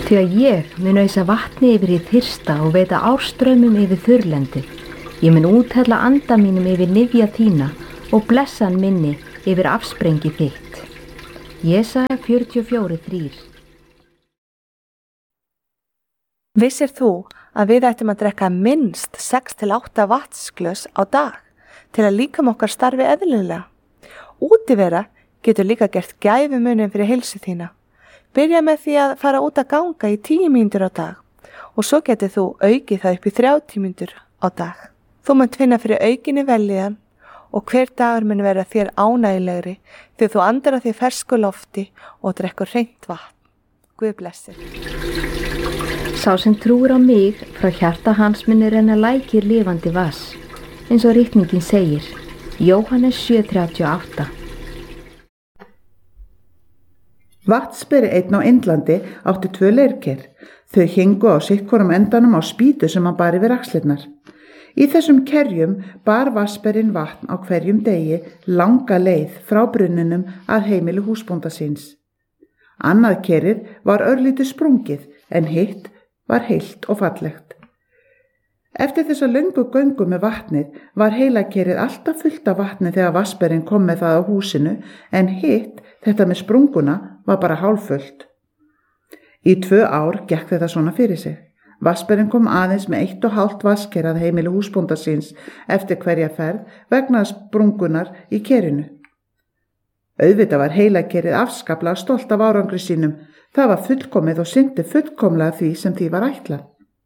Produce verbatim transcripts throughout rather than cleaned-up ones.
Því að ég mun ausa vatni yfir í þyrsta og veita árstraumum yfir þurrlendi. Ég mun úthella anda mínum yfir niðja þína og blessan minni yfir afsprengi þitt. Jesaja fjörutíu og fjögur þrjú. Vissir þú að við ættum að drekka minnst sex til átta vatnsglös á dag til að líkam okkar starfi eðlilega? Útivera getur líka gert gæfumuninn fyrir heilsu þína. Byrja með því að fara út að ganga í tíu mínútur á dag og svo getur þú aukið það upp í þrjátíu mínútur á dag. Þú munt finna fyrir aukinni vellíðan og hver dagur mun vera þér ánægilegri þegar þú andar að því fersku lofti og drekkur hreint vatn. Guð blessi. Sá sem trúir á mig, frá hjarta hans muni renna lækir lifandi vass, eins og ritningin segir, Jóhannes sjö þrjátíu og átta. Vatnsberi einn á Indlandi átti tvö leirker. Þau héngu á sittvorum endanum á spýtu sem hann bar yfir axlirnar. Í þessum kerjum bar vatnsberinn vatn á hverjum degi langa leið frá brunninum að heimili húsbónda síns. Annað kerið var örlítið sprungið en hitt var heilt og fallegt. Eftir þessa löngu göngu með vatnið var heilakerið alltaf fullt af vatni þegar vatnsberinn kom með það á húsinu en hitt, þetta með sprunguna, var bara hálffullt. Í tvö ár gekk þetta svona fyrir sig. Vatnsberinn kom aðeins með eitt og hálft vatnsker að heimili húsbónda síns eftir hverja ferð vegna sprungunar í kerinu. Auðvitað var heilakerið afskaplega stolt af árangri sínum. Það var fullkomið og synti fullkomlega því sem því var ætlað.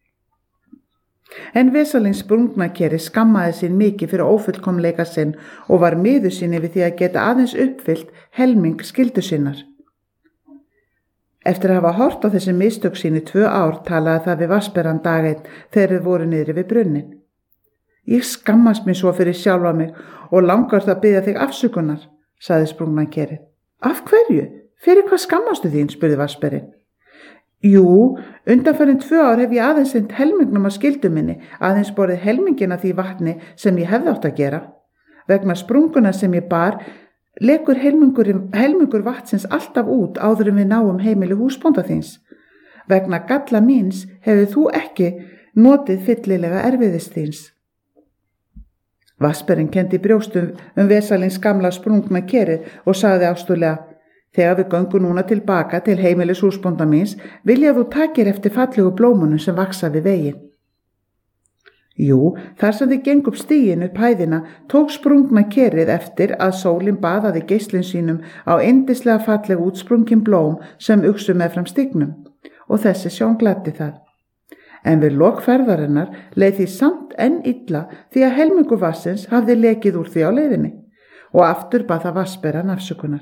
En Vesalings sprungnakeri skammaði sín mikið fyrir ófullkomleika sinn og var miður sín yfir því að geta aðeins uppfyllt helming skyldu sinnar. Eftir að hafa hort á þessi mistök sín í tvö ár talaði það við Vatnsberann dag einn þegar þau voru niðri við brunnin. Ég skammast mér svo fyrir sjálfa mig og langar það að biðja þig afsökunar, sagði sprungnakerið. Af hverju? Fyrir hvað skammastu þín? Spurði Vatnsberinn. Jú, undanfarin tvö ár hef ég aðeins sinnt helmingnum að skyldu minni, aðeins borið helmingina því vatni sem ég hefði átt að gera. Vegna sprunguna sem ég bar, lekur helmingur, helmingur vatnsins alltaf út áður en við náum heimili húsbónda þíns. Vegna galla míns hefur þú ekki notið fyllilega erfiðis þíns. Vatnsberinn kenndi brjóstum um Vesalings gamla sprungna kerið og sagði ástúðlega: Þegar við göngum núna tilbaka til heimilis húsbónda míns, vilja þú takir eftir fallegu blómunum sem vaksa við veginn. Jú, þar sem þið geng upp stíginn upp hæðina, tók sprungna kerið eftir að sólin baðaði geislin sínum á yndislega fallegu útsprungin blóm sem uxu meðfram stígnum, og þessi sjón gladdi það. En við lok ferðarinnar leið því samt enn illa því að helmingur vassins hafði lekið úr því á leiðinni, og aftur bað það Vatnsberann afsökunar.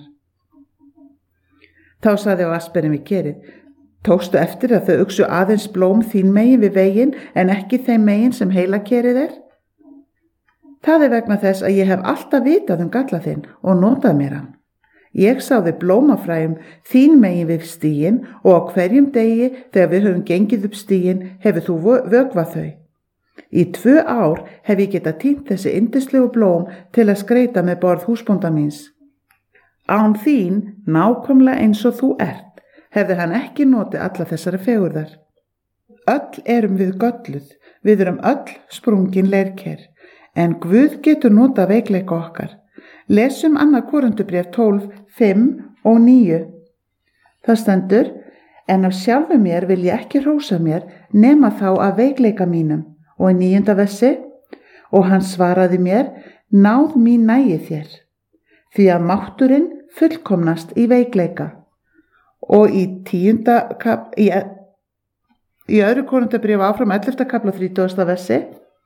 Þá sagði Vatnsberinn við kerið: Tókstu eftir að þau uxu aðeins blóm þín megin við veginn en ekki þeim megin sem heilakerið er? Það er vegna þess að ég hef alltaf vitað um galla þinn og notað mér hann. Ég sáði blómafræjum þín megin við stíginn og á hverjum degi þegar við höfum gengið upp stíginn hefur þú vökvað þau. Í tvö ár hef ég getað tínt þessi yndislegu blóm til að skreita með borð húsbónda míns. Án þín, nákvæmlega eins og þú ert, hefði hann ekki notið alla þessari fegurðar. Öll erum við gölluð, við erum öll sprungin leirker, en Guð getur notað veikleika okkar. Lesum annað Korintubréf tólf, fimm og níu. Það stendur: En af sjálfu mér vil ég ekki hrósa mér nema þá af veikleika mínum. Og í níunda versi: Og hann svaraði mér: Náð mín nægi þér, því að mátturinn fullkomnast í veikleika. Og í tíunda kap, í, í öðru Korintubréf áfram ellefta kapla þrítugasta versi: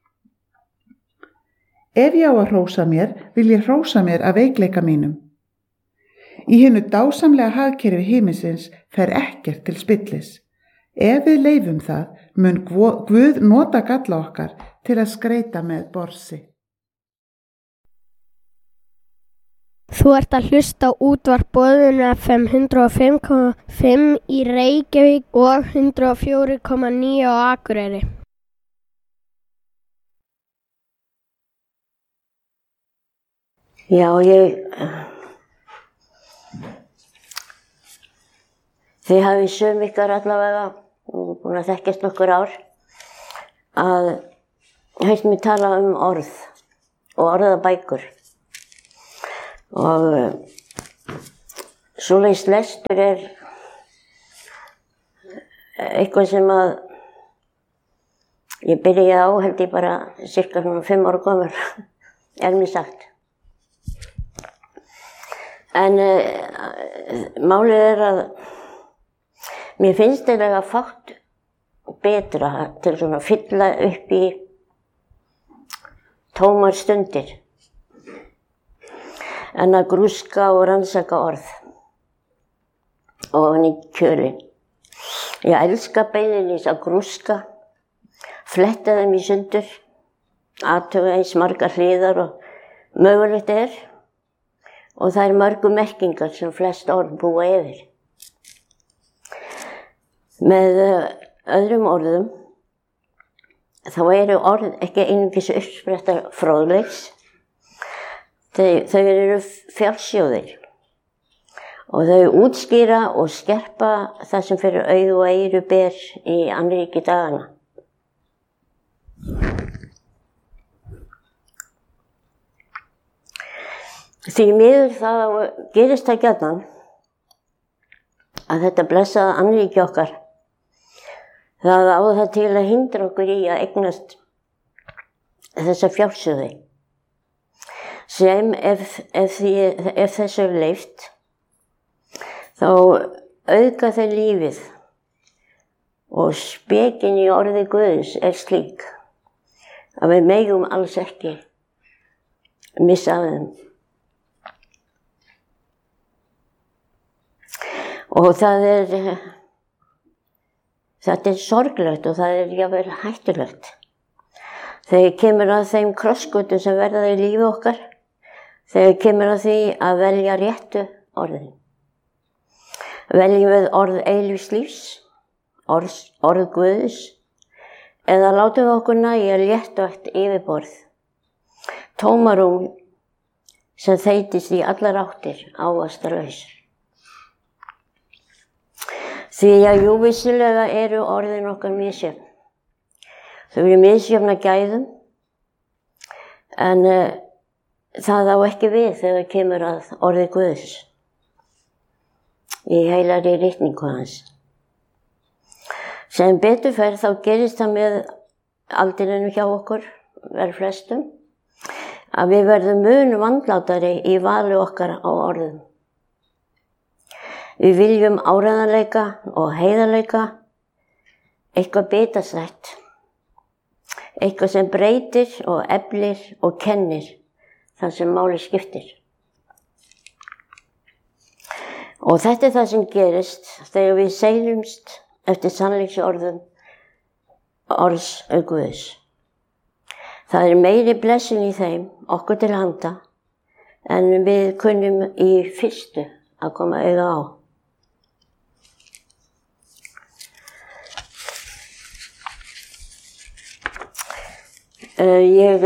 Ef ég á að hrósa mér, vil ég hrósa mér af veikleika mínum. Í hinu dásamlega hagkerfi himinsins fer ekkert til spillis. Ef við leyfum það, mun Guð nota galla okkar til að skreita með borsi. Þú ert að hlusta á útvarp Boðunar F M hundrað og fimm komma fimm í Reykjavík og hundrað og fjögur komma níu á Akureyri. Já, ég... Þið hafið sum ykkar allavega búin að þekkjast nokkur ár, að heilt mér tala um orð og orðabækur. Og svoleiðis lestur er eitthvað sem að ég byrjaði á, held ég bara cirka svona fimm ára gömul, er mér sagt. En uh, málið er að mér finnst eiginlega fátt betra til svona að fylla upp í tómar stundir en að grúska og rannsaka orð og hann í kjölinn. Ég elska beinlínis að grúska, fletta þeim í sundur, athuga eins margar hliðar og mögulegt er, og það er mörgu merkingar sem flest orð búa yfir. Með öðrum orðum, þá eru orð ekki einungis uppsprettar fróðleiks, þau, þau eru fjársjóðir og þau útskýra og skerpa það sem fyrir augu og eyru ber í annríki dagana. Því miður það gerist það gjarnan að þetta blessaða annríki okkar, það á það til að hindra okkur í að eignast þessa fjársjóði sem ef, ef, því, ef þessu er leyft þá auka þau lífið og spekin í orði Guðs er slík að við megum alls ekki missa af þeim. Og það er, þetta er sorglegt og það er jafnvel hættulegt. Þegar kemur að þeim krossgötum sem verða í lífi okkar, þegar kemur að því að velja réttu orðin. Veljum við orð eilífs lífs, orð, orð Guðs, eða látum við okkur nægja léttvægt yfirborð, tómarúm sem þeytist í allar áttir ávaxtalaus. Því að jú vissulega eru orðin okkar misjöfn. Þau eru misjöfn að gæðum, en uh, það á ekki við þegar kemur að orði Guðs í heilari ritningu hans. Sem betur fer þá gerist það með aldrinum hjá okkur, verður flestum, að við verðum mun vandlátari í vali okkar á orðum. Við viljum áreiðanleika og heiðarleika, eitthvað bitaslætt, eitthvað sem breytir og eflir og kennir það sem máli skiptir. Og þetta er það sem gerist þegar við seilumst eftir sannleiksorðum orðs Guðs. Það er meiri blessun í þeim okkur til handa en við kunnum í fyrstu að koma auga á. Ég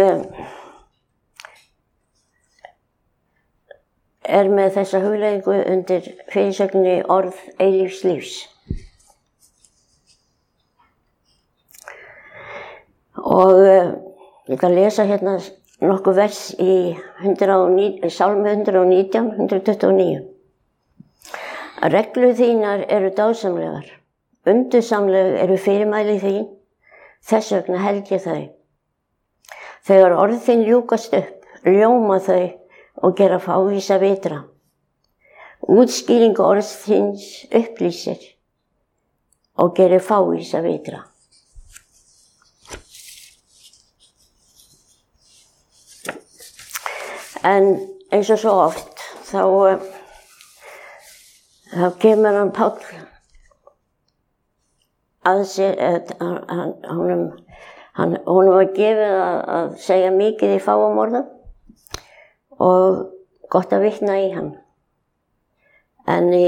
er með þessa hugleiðingu undir fyrirsögninni orð eilífs lífs. Og ég ætla að lesa hérna nokkuð vers í Sálmi hundrað og nítján, hundrað tuttugu og níu. Reglur þínar eru dásamlegar, undursamleg eru fyrirmæli þín, þess vegna held ég þau. Þegar orð þín ljúkast upp, ljóma þau og gera fávísa vitra. Útskýring orðs þíns upplýsir og gerir fávísa vitra. En eins og svo oft þá, þá kemur hann Páll að sér, hann, honum, hann, honum var gefið að, að segja mikið í fáum orðum og gott að vitna í hann. En í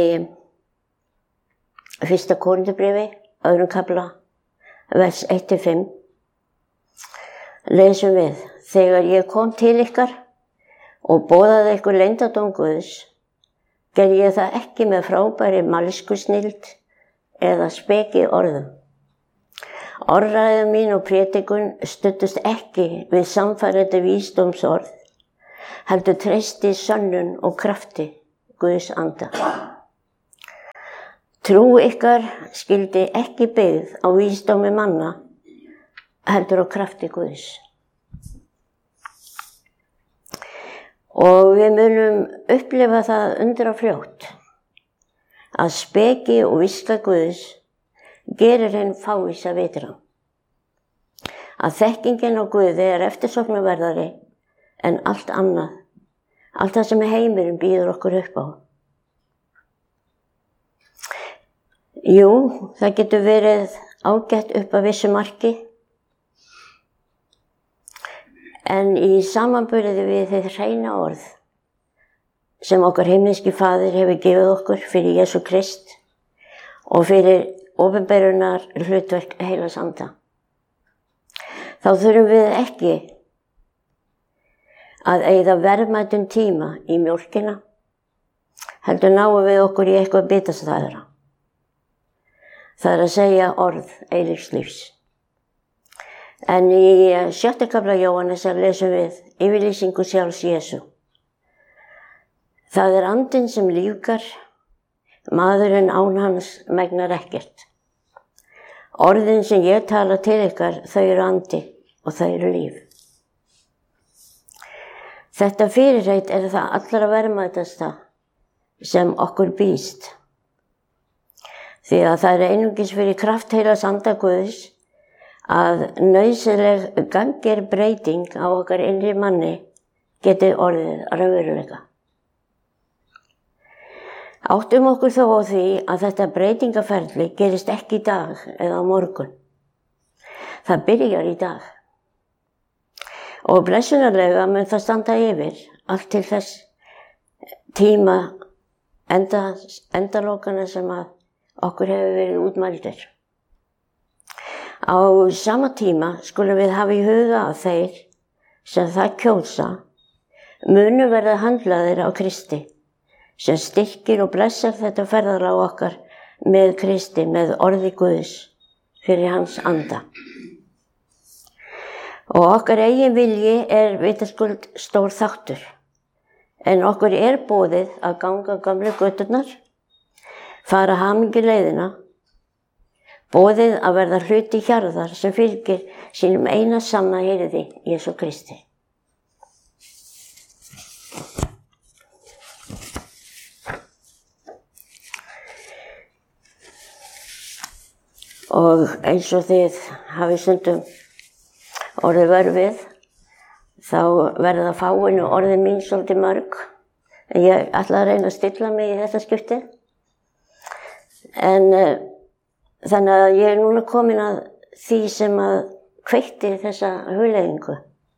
fyrsta Korinthubréfi, öðrum kafla, vers eitt til fimm, lesum við: Þegar ég kom til ykkar og boðaði ykkur leyndardóm Guðs, gerði ég það ekki með frábæri mælskusnilld eða speki orðum, Orðræða mín og prédikun studdust ekki við samfærandi vísdómsorð, heldur treysti sönnun og krafti Guðs anda. Trú ykkar skyldi ekki byggð á vísdómi manna, heldur á krafti Guðs. Og við munum upplifa það undra fljótt að speki og viska Guðs gerir henn fávís að vitra. Að þekkingin á Guði er eftirsóknarverðari en allt annað, allt það sem heimurinn býður okkur upp á. Jú, það getur verið ágætt upp að vissu marki, en í samanburði við þið hreina orð sem okkar himneski Faðir hefur gefið okkur fyrir Jesú Krist og fyrir opinberunar hlutverk Heilags Anda, þá þurfum við ekki að eyða verðmætum tíma í mjólkina, heldur náum við okkur í eitthvað bitastæðara. Það er að segja orð eilífs lífs. En í sjötta kafla Jóhannesar lesum við yfirlýsingu sjálfs Jesú. Það er andinn sem lífgar, maðurinn án hans megnar ekkert. Orðin sem ég tala til ykkar, þau eru andi og þau eru líf. Þetta fyrirheit er það allra verðmætasta sem okkur býst. Því að það er einungis fyrir kraft Heilags Anda Guðs að nauðsynleg gangir breyting á okkar innri manni geti orðið raunveruleika. Áttum okkur þó á því að þetta breytingaferli gerist ekki í dag eða á morgun. Það byrjar í dag. Og blessunarlega mun það standa yfir allt til þess tíma enda, endalokana sem að okkur hefur verið útmældur. Á sama tíma skulum við hafa í huga að þeir sem það kjósa munu verða handlaðir á Kristi, sem styrkir og blessar þetta ferðalag okkar með Kristi, með orði Guðs fyrir hans anda. Og okkar eigin vilji er vitaskuld stór þáttur, en okkur er boðið að ganga gamlu göturnar, fara hamingjuleiðina, boðið að verða hluti hjarðar sem fylgir sínum eina sanna hirði, Jesú Kristi. Og eins og þið hafið stundum orðið vör við, þá verða fáinu orðið mín svolítið mörg. Ég ætla að reyna að stilla mig í þetta skipti. En uh, þannig að ég er núna komin að því sem að kveikti þessa hugleiðingu.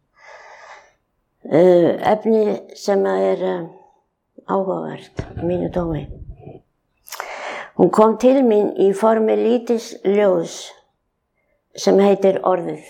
Uh, efni sem að er uh, áhugavert mínu dómi. Hún kom til mín í formi lítils ljóðs sem heitir Orðið.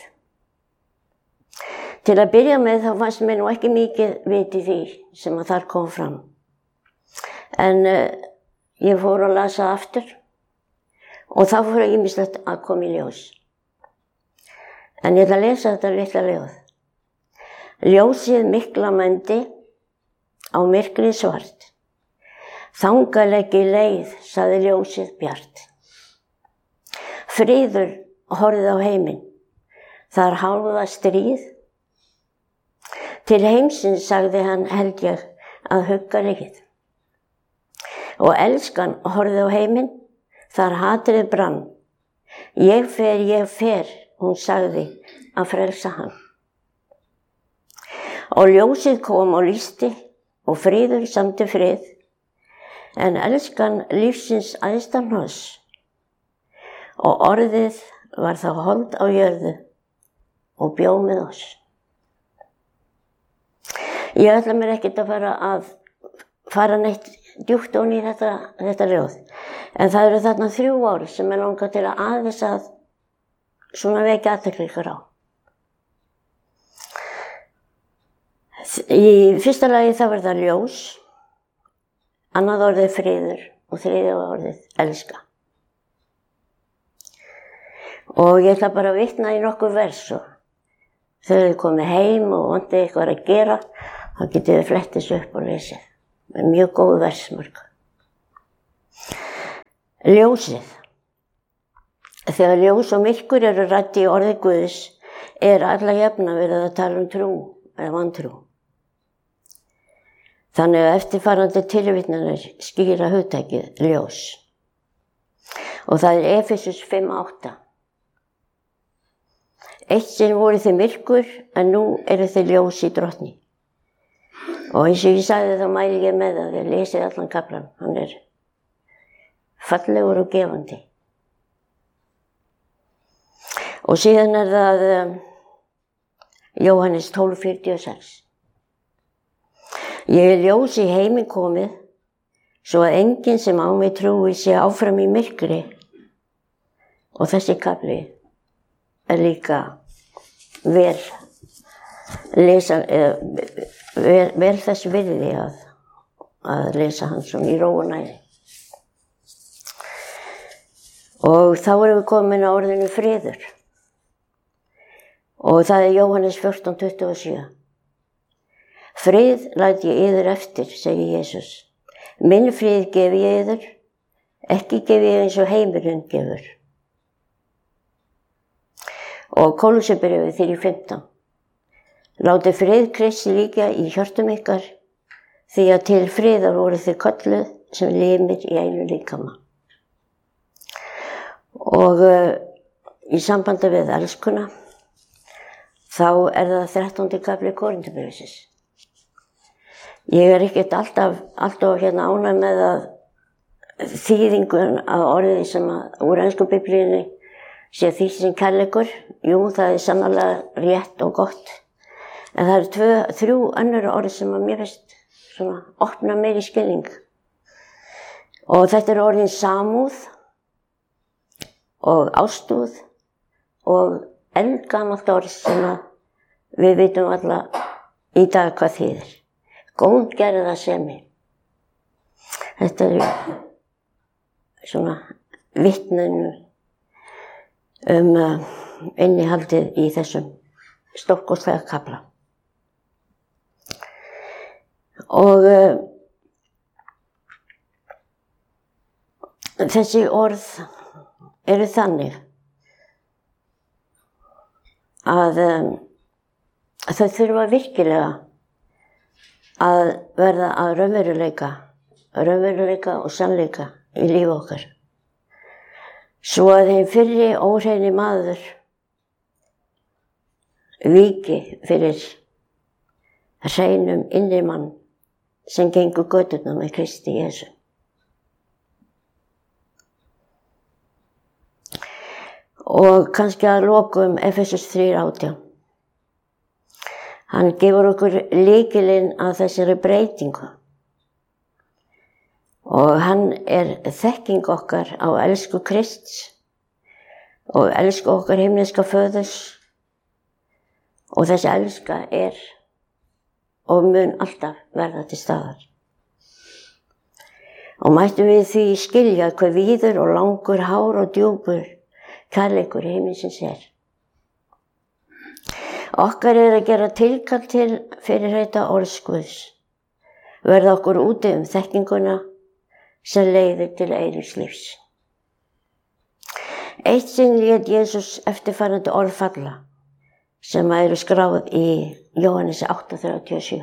Til að byrja með þá fannst mér nú ekki mikið viti því sem að þar kom fram. En uh, ég fór að lasa aftur og þá fór að ýmislegt að koma í ljós. En ég ætla að lesa þetta litla ljóð. Ljósið mikla mændi á myrkrið svart. Þangað leggi leið, sagði ljósið bjart. Friður horfði á heiminn, þar hálfa stríð. Til heimsins sagði hann held ég að hugga leið. Og elskan horfði á heiminn, þar hatrið brann. Ég fer, ég fer, hún sagði að frelsa hann. Og ljósið kom og lýsti og friður samdi frið, en elskan lífsins æðsta hnoss. Og orðið var þá hold á jörðu og bjó með oss. Ég ætla mér ekkert að fara að fara neitt djúpt ofan í þetta, þetta ljóð. En það eru þarna þrjú ár sem er langað til að aðeins að svona vekja athygli ykkur á. Í fyrsta lagi það var það ljós, annað orðið friður og þriðja orðið elska. Og ég ætla bara að vitna í nokkur vers og þegar þið komið heim og vondið eitthvað að gera, þá getið þið flettis upp og lesið. Með mjög góð versmörg. Ljósið. Þegar ljós og myrkur eru ræddi í orði Guðs, er alla jafna verið að tala um trú eða vantrú. Þannig að eftirfarandi tilvitnanir skýra hugtakið ljós. Og það er Efesus fimm átta. Eitt sinn voru þið myrkur, en nú eru þið ljós í Drottni. Og eins og ég sagði þá mæli ég með að þið lesið allan kaflan. Hann er fallegur og gefandi. Og síðan er það um, Jóhannes tólf fjörutíu og sex. Ég er ljós í heiminn komið, svo að enginn sem á mig trúi sé áfram í myrkri. Og þessi kafli er líka vel, lesa, vel, vel þess virði að, að lesa hann svona í ró og næði. Og þá erum við komin á orðinu friður. Og það er Jóhannes fjórtán tuttugu og sjö. Frið læt ég yður eftir, segir Jesús. Minn frið gefi ég yður, ekki gefi ég eins og heimurinn gefur. Og Kólussarbréfið þrjú fimmtán. Látið frið Kristi líka í hjörtum ykkar, því að til friðar voru þið kölluð sem limir í einu líkama. Og uh, í sambandi við elskuna, þá er það þrettándi kafli Korinthubréfsins. Ég er ekkert alltaf, alltaf hérna ánægð með að þýðingun af orðið sem að úr ensku biblíunni sé því sem kærleikur. Jú, það er sannarlega rétt og gott. En það eru tvö, þrjú önnur orð sem að mér finnst svona opna meiri skilning. Og þetta eru orðin samúð og ástúð og eldgamalt orð sem að við vitum alla í dag hvað þýðir. Góðgerðarsemi. Þetta eru svona vitnun um uh, innihaldið í þessum stórkostlega kafla. Og uh, þessi orð eru þannig að um, þau þurfa virkilega að verða að raunveruleika, raunveruleika og sannleika í lífi okkar. Svo að þeim fyrri óhreini maður víki fyrir hreinum innri mann sem gengur göturnar með Kristi Jesú. Og kannski að lokum Efesus þrjú átján. Hann gefur okkur lykilinn að þessari breytingu. Og hann er þekking okkar á elsku Krists og elsku okkar himneska föðurs. Og þessi elska er og mun alltaf verða til staðar. Og mættum við því skilja hve víður og langur, hár og djúpur kærleikur himinsins er. Okkar er að gera tilkall til fyrirheita orðs Guðs. Verða okkur úti um þekkinguna sem leiðir til eilífs lífs. Eitt sinn lét Jesús eftirfarandi orð falla sem eru skráð í Jóhannes átta þrjátíu og sjö.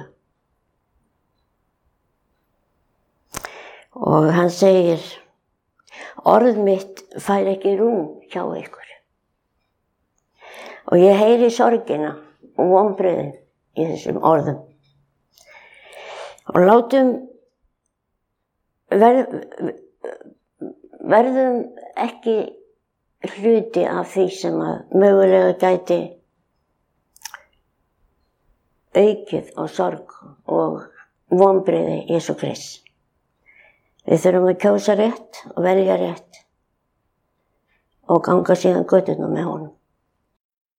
Og hann segir, orð mitt fær ekki rúm hjá ykkur. Og ég heyri sorgina og vonbrigðin í þessum orðum. Og látum ver, verðum ekki hluti af því sem að mögulega gæti aukið á sorg og vonbrigði Jesú Krists. Við þurfum að kjósa rétt og velja rétt og ganga síðan göturnar með honum.